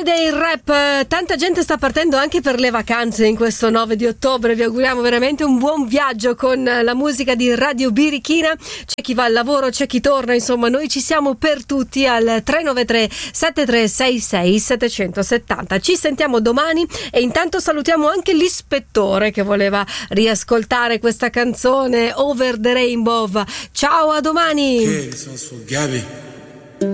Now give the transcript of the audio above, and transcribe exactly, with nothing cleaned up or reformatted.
Holiday Rap. Tanta gente sta partendo anche per le vacanze in questo nove di ottobre. Vi auguriamo veramente un buon viaggio con la musica di Radio Birichina. C'è chi va al lavoro, c'è chi torna, insomma noi ci siamo per tutti al tre nove tre sette tre sei sei sette sette zero. Ci sentiamo domani e intanto salutiamo anche l'ispettore che voleva riascoltare questa canzone Over the Rainbow. Ciao, a domani. Che sono su Gabi.